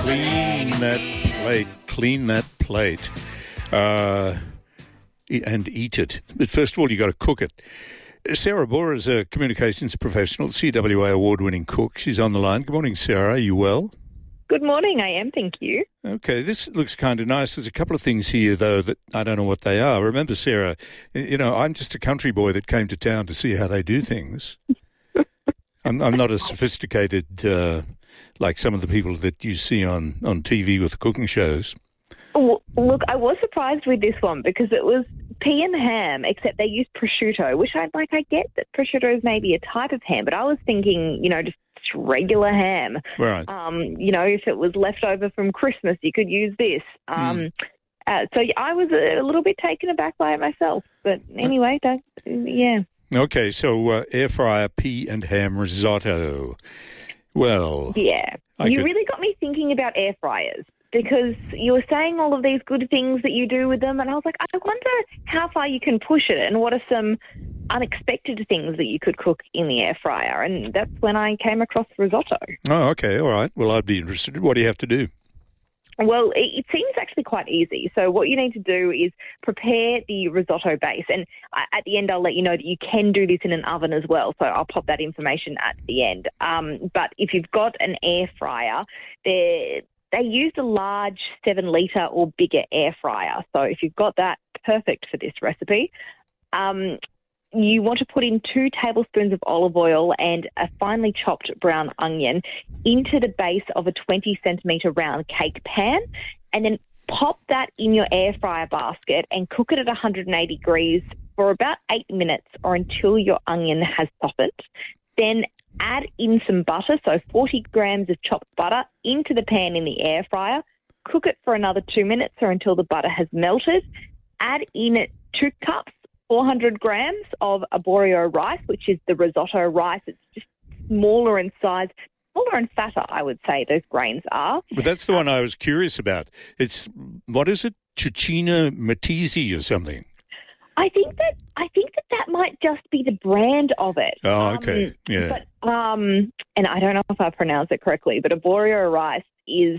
Clean that plate. Clean that plate. And eat it. But first of all, you got to cook it. Sarah Bohr is a communications professional, CWA award-winning cook. She's on the line. Good morning, Sarah. Are you well? Good morning. I am, thank you. Okay, this looks kind of nice. There's a couple of things here, though, that I don't know what they are. Remember, Sarah, I'm just a country boy that came to town to see how they do things. I'm not as sophisticated like some of the people that you see on TV with the cooking shows. Well, look, I was surprised with this one because it was pea and ham, except they used prosciutto, which I get that prosciutto is maybe a type of ham, but I was thinking, just regular ham. Right. If it was left over from Christmas, you could use this. So I was a little bit taken aback by it myself. But anyway, yeah. Okay, so air fryer pea and ham risotto. Well, yeah. You really got me thinking about air fryers because you were saying all of these good things that you do with them, and I was like, I wonder how far you can push it and what are some unexpected things that you could cook in the air fryer, and that's when I came across risotto. Oh, okay, all right. Well, I'd be interested. What do you have to do? Well, it seems actually quite easy. So what you need to do is prepare the risotto base. And at the end, I'll let you know that you can do this in an oven as well. So I'll pop that information at the end. But if you've got an air fryer, they used a large 7-litre or bigger air fryer. So if you've got that, perfect for this recipe. You want to put in 2 tablespoons of olive oil and a finely chopped brown onion into the base of a 20-centimetre round cake pan, and then pop that in your air fryer basket and cook it at 180 degrees for about 8 minutes or until your onion has softened. Then add in some butter, so 40 grams of chopped butter into the pan in the air fryer. Cook it for another 2 minutes or until the butter has melted. Add in 2 cups 400 grams of arborio rice, which is the risotto rice. It's just smaller in size, smaller and fatter, I would say, those grains are. But that's the one I was curious about. What is it? Cucina Matisi or something? I think that might just be the brand of it. Oh, okay. Yeah. But, and I don't know if I pronounced it correctly, but arborio rice is,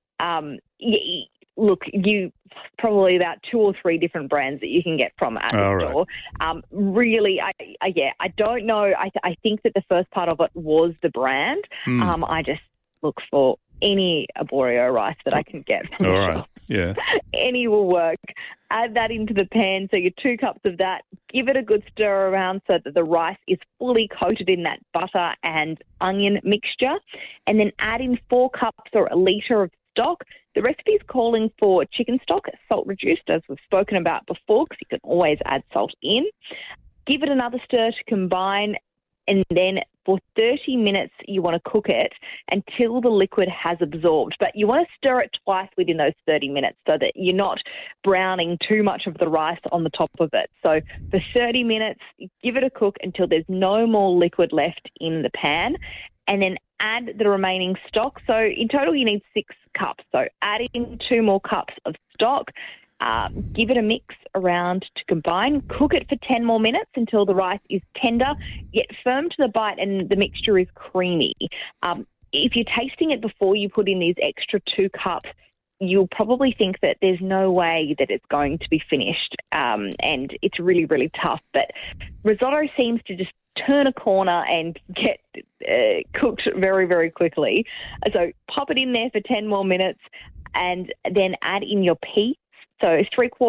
look, you probably about 2 or 3 different brands that you can get from at the store. Really, I don't know. I think that the first part of it was the brand. I just look for any arborio rice that I can get from the shop. Yeah. Any will work. Add that into the pan, so your 2 cups of that. Give it a good stir around so that the rice is fully coated in that butter and onion mixture. And then add in 4 cups or a litre of stock. The recipe is calling for chicken stock, salt reduced, as we've spoken about before, because you can always add salt in. Give it another stir to combine, and then for 30 minutes you want to cook it until the liquid has absorbed. But you want to stir it twice within those 30 minutes so that you're not browning too much of the rice on the top of it. So for 30 minutes, give it a cook until there's no more liquid left in the pan, and then add the remaining stock. So in total, you need 6 cups. So add in 2 more cups of stock. Give it a mix around to combine. Cook it for 10 more minutes until the rice is tender, yet firm to the bite and the mixture is creamy. If you're tasting it before you put in these extra 2 cups, you'll probably think that there's no way that it's going to be finished, and it's really, really tough. But risotto seems to just turn a corner and get cooked very, very quickly. So pop it in there for 10 more minutes and then add in your peas. So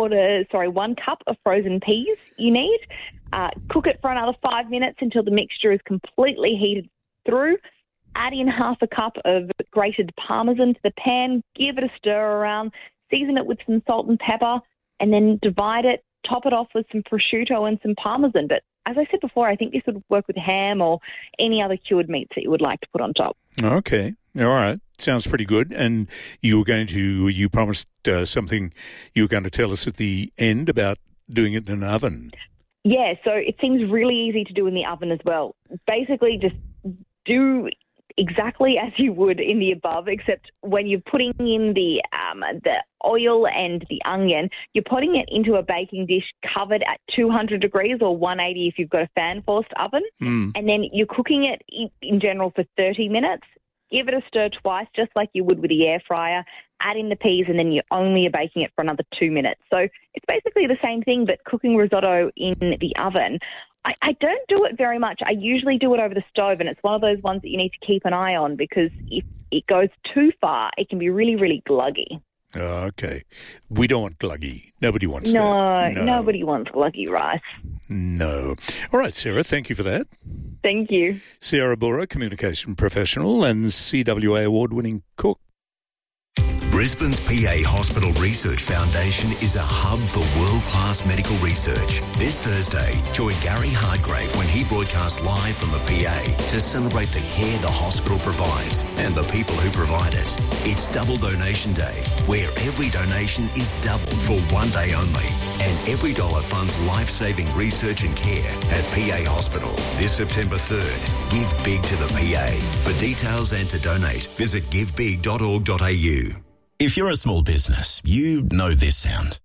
1 cup of frozen peas you need. Cook it for another 5 minutes until the mixture is completely heated through. Add in half a cup of grated Parmesan to the pan. Give it a stir around. Season it with some salt and pepper, and then divide it. Top it off with some prosciutto and some Parmesan. But as I said before, I think this would work with ham or any other cured meats that you would like to put on top. Okay. All right. Sounds pretty good. And you promised something you were going to tell us at the end about doing it in an oven. Yeah, so it seems really easy to do in the oven as well. Basically, just do exactly as you would in the above, except when you're putting in the oil and the onion, you're putting it into a baking dish covered at 200 degrees or 180 if you've got a fan-forced oven, and then you're cooking it in general for 30 minutes. give it a stir twice, just like you would with the air fryer. Add in the peas, and then you only are baking it for another 2 minutes. So it's basically the same thing, but cooking risotto in the oven. I don't do it very much. I usually do it over the stove, and it's one of those ones that you need to keep an eye on, because if it goes too far, it can be really, really gluggy. Oh, okay. We don't want gluggy. Nobody wants that. No, nobody wants gluggy rice. No. All right, Sarah, thank you for that. Thank you. Sarah Bora, communication professional and CWA award-winning cook. Brisbane's PA Hospital Research Foundation is a hub for world-class medical research. This Thursday, join Gary Hardgrave when he broadcasts live from the PA to celebrate the care the hospital provides and the people who provide it. It's Double Donation Day, where every donation is doubled for one day only. And every dollar funds life-saving research and care at PA Hospital. This September 3rd, give big to the PA. For details and to donate, visit givebig.org.au. If you're a small business, you know this sound.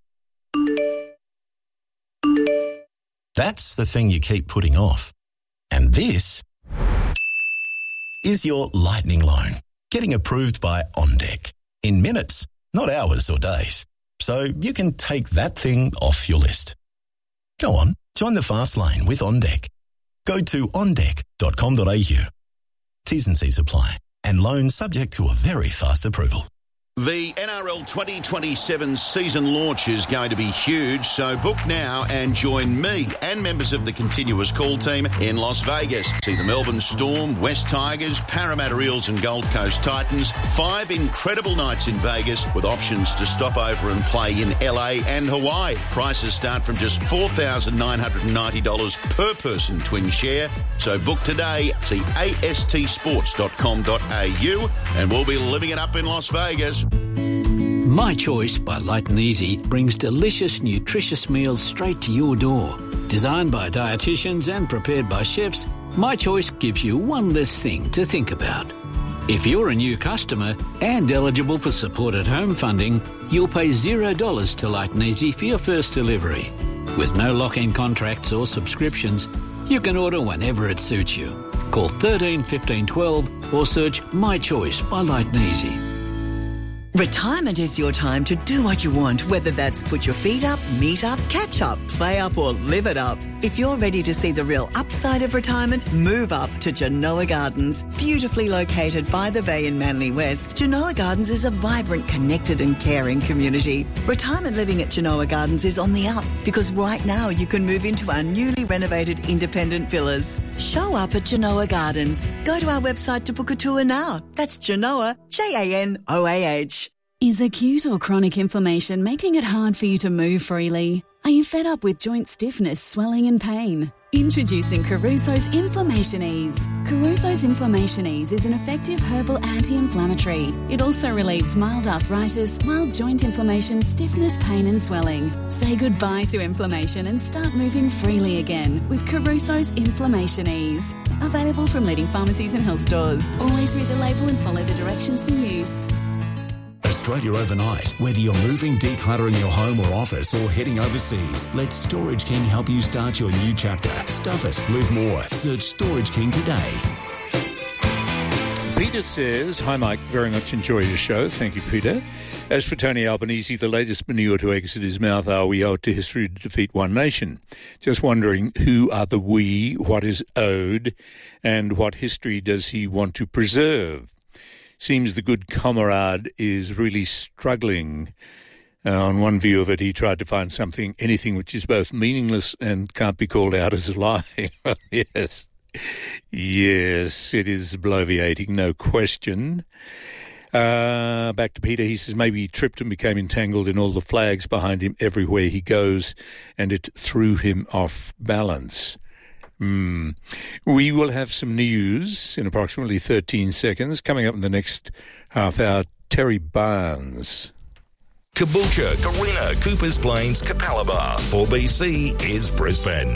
That's the thing you keep putting off. And this is your lightning loan, getting approved by OnDeck in minutes, not hours or days. So you can take that thing off your list. Go on, join the fast lane with OnDeck. Go to ondeck.com.au. T's and C's apply, and loans subject to a very fast approval. The NRL 2027 season launch is going to be huge, so book now and join me and members of the Continuous Call team in Las Vegas. See the Melbourne Storm, West Tigers, Parramatta Eels and Gold Coast Titans. 5 incredible nights in Vegas with options to stop over and play in LA and Hawaii. Prices start from just $4,990 per person twin share. So book today. See astsports.com.au and we'll be living it up in Las Vegas. My Choice by Light and Easy brings delicious, nutritious meals straight to your door. Designed by dietitians and prepared by chefs, My Choice gives you one less thing to think about. If you're a new customer and eligible for supported home funding, you'll pay $0 to Light and Easy for your first delivery. With no lock-in contracts or subscriptions, you can order whenever it suits you. Call 13 15 12 or search My Choice by Light and Easy. Retirement is your time to do what you want, whether that's put your feet up, meet up, catch up, play up or live it up. If you're ready to see the real upside of retirement, move up to Genoa Gardens. Beautifully located by the bay in Manly West, Genoa Gardens is a vibrant, connected and caring community. Retirement living at Genoa Gardens is on the up because right now you can move into our newly renovated independent villas. Show up at Genoa Gardens. Go to our website to book a tour now. That's Genoa, Janoah. Is acute or chronic inflammation making it hard for you to move freely? Are you fed up with joint stiffness, swelling and pain? Introducing Caruso's Inflammation Ease. Caruso's Inflammation Ease is an effective herbal anti-inflammatory. It also relieves mild arthritis, mild joint inflammation, stiffness, pain and swelling. Say goodbye to inflammation and start moving freely again with Caruso's Inflammation Ease. Available from leading pharmacies and health stores. Always read the label and follow the directions for use. Australia overnight. Whether you're moving, decluttering your home or office, or heading overseas, let Storage King help you start your new chapter. Stuff it, move more. Search Storage King today. Peter says, hi Mike, very much enjoy your show. Thank you, Peter. As for Tony Albanese, the latest manure to exit his mouth are we owe it to history to defeat one nation. Just wondering who are the we, what is owed, and what history does he want to preserve? Seems the good comrade is really struggling. On one view of it, he tried to find anything which is both meaningless and can't be called out as a lie. Yes, it is bloviating, no question. Back to Peter, he says maybe he tripped and became entangled in all the flags behind him everywhere he goes, and it threw him off balance. We will have some news in approximately 13 seconds. Coming up in the next half hour, Terry Barnes. Caboolture, Carina, Coopers Plains, Capalaba. 4BC is Brisbane.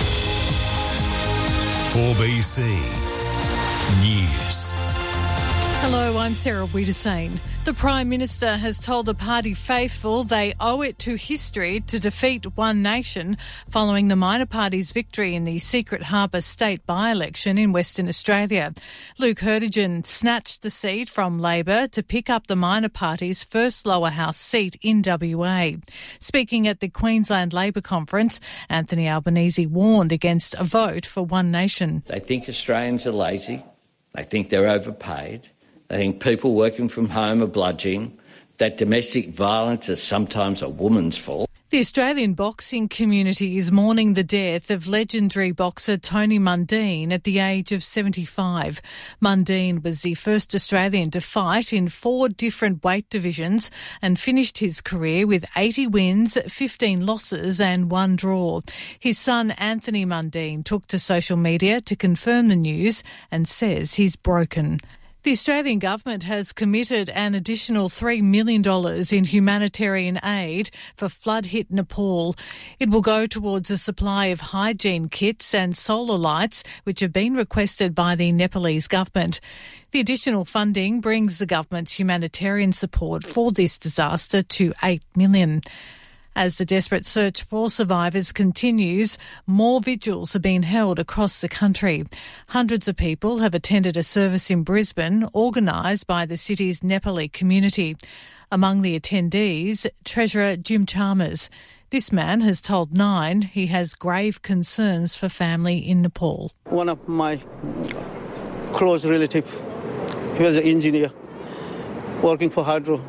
For BC News. Hello, I'm Sarah Wiedersane. The Prime Minister has told the party faithful they owe it to history to defeat One Nation following the minor party's victory in the Secret Harbour state by-election in Western Australia. Luke Hurdigen snatched the seat from Labor to pick up the minor party's first lower house seat in WA. Speaking at the Queensland Labor Conference, Anthony Albanese warned against a vote for One Nation. They think Australians are lazy. They think they're overpaid. They think people working from home are bludgeoning, that domestic violence is sometimes a woman's fault. The Australian boxing community is mourning the death of legendary boxer Tony Mundine at the age of 75. Mundine was the first Australian to fight in 4 different weight divisions and finished his career with 80 wins, 15 losses and 1 draw. His son Anthony Mundine took to social media to confirm the news and says he's broken. The Australian government has committed an additional $3 million in humanitarian aid for flood-hit Nepal. It will go towards a supply of hygiene kits and solar lights, which have been requested by the Nepalese government. The additional funding brings the government's humanitarian support for this disaster to $8 million. As the desperate search for survivors continues, more vigils are being held across the country. Hundreds of people have attended a service in Brisbane organised by the city's Nepali community. Among the attendees, Treasurer Jim Chalmers. This man has told Nine he has grave concerns for family in Nepal. One of my close relatives, he was an engineer working for hydro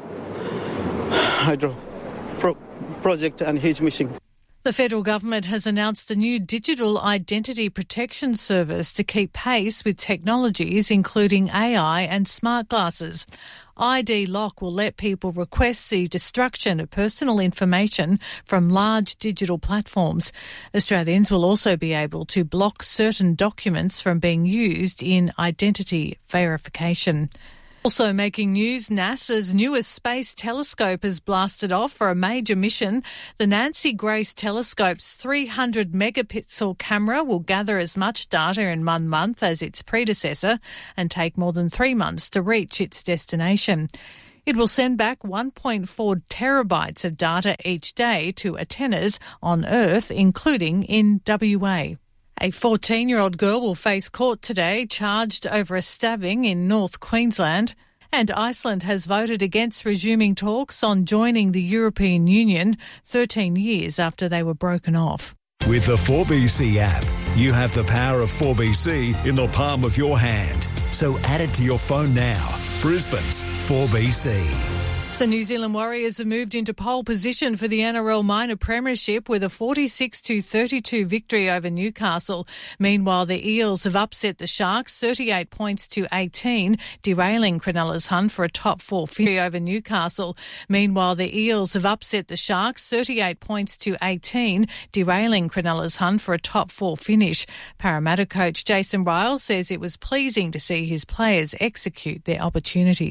project, and he's missing. The federal government has announced a new digital identity protection service to keep pace with technologies including AI and smart glasses. ID Lock will let people request the destruction of personal information from large digital platforms. Australians will also be able to block certain documents from being used in identity verification. Also making news, NASA's newest space telescope has blasted off for a major mission. The Nancy Grace Telescope's 300-megapixel camera will gather as much data in 1 month as its predecessor and take more than 3 months to reach its destination. It will send back 1.4 terabytes of data each day to antennas on Earth, including in WA. A 14-year-old girl will face court today, charged over a stabbing in North Queensland. And Iceland has voted against resuming talks on joining the European Union 13 years after they were broken off. With the 4BC app, you have the power of 4BC in the palm of your hand. So add it to your phone now. Brisbane's 4BC. The New Zealand Warriors have moved into pole position for the NRL Minor Premiership with a 46-32 victory over Newcastle. Meanwhile, the Eels have upset the Sharks 38 points to 18, derailing Cronulla's hunt for a top 4 victory over Newcastle. Meanwhile, the Eels have upset the Sharks 38 points to 18, derailing Cronulla's hunt for a top 4 finish. Parramatta coach Jason Ryall says it was pleasing to see his players execute their opportunities.